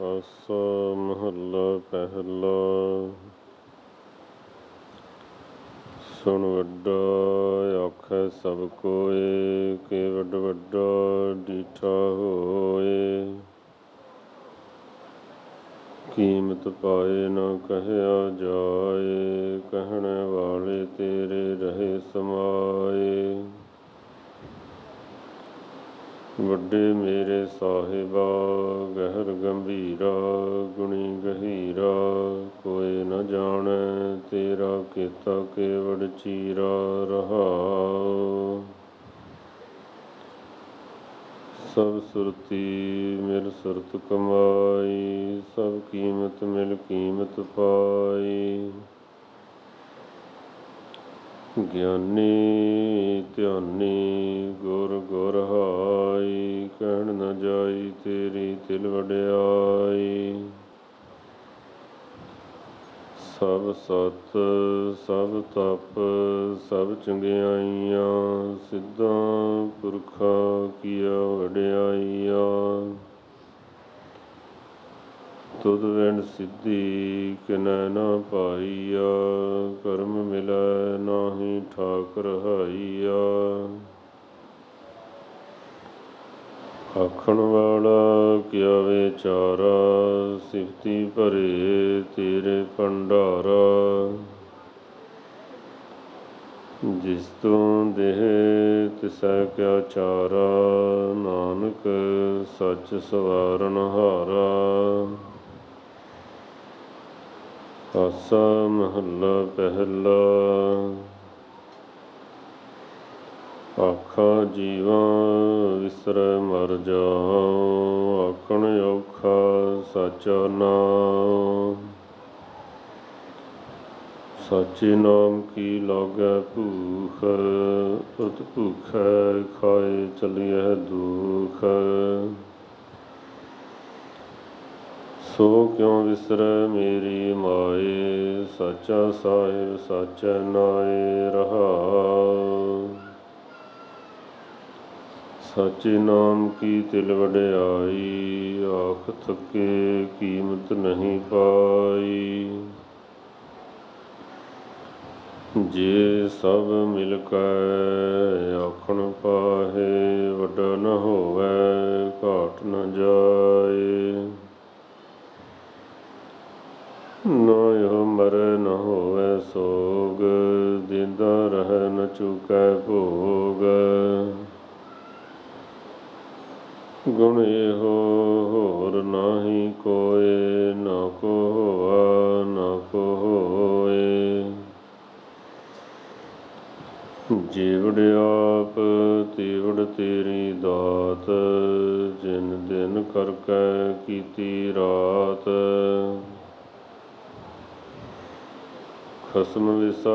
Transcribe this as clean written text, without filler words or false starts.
ਆਸਾ ਮਹੱਲਾ ਪਹਿਲਾ। ਸੁਣ ਵੱਡਾ ਆਖੈ ਸਭ ਕੋਇ, ਕਿ ਵੱਡ ਵੱਡਾ ਡੀਠਾ ਹੋਏ। ਕੀਮਤ ਪਾਏ ਨਾ ਕਹਿਆ ਜਾਏ, ਕਹਿਣ ਵਾਲੇ ਤੇਰੇ ਰਹੇ ਸਮਾਏ। ਵੱਡੇ ਮੇਰੇ ਸਾਹਿਬਾ ਗਹਿਰ ਗੰਭੀਰਾ, ਗੁਣੀ ਗਹੀਰਾ ਕੋਈ ਨ ਜਾਣੈ, ਤੇਰਾ ਕੀਤਾ ਕੇਵੜ ਚੀਰਾ ਰਹਾਉ। ਸਭ ਸੁਰਤੀ ਮਿਲ ਸੁਰਤ ਕਮਾਈ, ਸਭ ਕੀਮਤ ਮਿਲ ਕੀਮਤ ਪਾਈ। ਗਿਆਨੀ ਧਿਆਨੀ ਗੁਰ ਗੁਰ ਹਾਈ, ਕਹਿਣ ਨ ਜਾਈ ਤੇਰੀ ਤਿਲ ਵਡਿਆਈ। ਸਭ ਸਤ ਸਭ ਤਪ ਸਭ ਚੰਗਿਆਈਆਂ, ਸਿੱਧਾਂ ਪੁਰਖਾਂ ਕੀਆ ਵਡਿਆਈਆਂ। ਤੁਧ ਵਿਣ ਸਿੱਧੀ ਕਿਨੈ ਨਾ ਪਾਈਆ, ਕਰਮ ਮਿਲੈ ਨਾਹੀ ਠਾਕ ਰਹਾਈਆ। ਆਖਣ ਵਾਲਾ ਕਿਆ ਵਿਚਾਰਾ, ਸਿਫਤੀ ਭਰੇ ਤੇਰੇ ਭੰਡਾਰਾ। ਜਿਸ ਤੂੰ ਦੇਹ ਤਿਸੈ ਕਿਆ ਚਾਰਾ, ਨਾਨਕ ਸੱਚ ਸਵਾਰਨ ਹਾਰਾ। ਆਸਾ ਮਹੱਲਾ ਪਹਿਲਾ। ਆਖਾਂ ਜੀਵਾਂ ਵਿਸਰੈ ਮਰ ਜਾਉ, ਆਖਣ ਔਖਾ ਸਾਚਾ ਨਾਉ। ਸਾਚੇ ਨਾਮ ਕੀ ਲਾਗੈ ਭੂਖ, ਉਤ ਭੂਖੈ ਖਾਏ ਚਲੀਐ ਦੂਖ। ਸੋ ਕਿਉ ਵਿਸਰੈ ਮੇਰੀ ਮਾਏ, ਸਾਚਾ ਸਾਹਿਬ ਸਾਚੈ ਨਾਏ ਰਹਾਉ। ਸਾਚੇ ਨਾਮ ਕੀ ਤਿਲ ਵਡਿਆਈ, ਆਖ ਥਕੇ ਕੀਮਤ ਨਹੀਂ ਪਾਈ। ਜੇ ਸਭ ਮਿਲ ਕੈ ਆਖਣ ਪਾਹੇ, ਵੱਡਾ ਨ ਹੋਵੈ ਘਾਟ ਨ ਜਾਏ। ਨਾ ਇਹੋ ਮਰੈ ਨ ਹੋਵੈ ਸੋਗ, ਦੇਂਦਾ ਰਹੈ ਨ ਚੂਕੈ ਭੋਗ। ਗੁਣ ਇਹੋ ਹੋਰ ਨਾਹੀ ਕੋਇ, ਨਾ ਕੋ ਹੋਆ ਨਾ ਕੋ ਹੋਏ। ਜੀਵੜ ਆਪ ਤੀਵੜ ਤੇਰੀ ਦਾਤ, ਜਿਨ ਦਿਨ ਕਰਕੇ ਕੀਤੀ ਰਾਤ। ਖਸਮ ਵਿਸਾ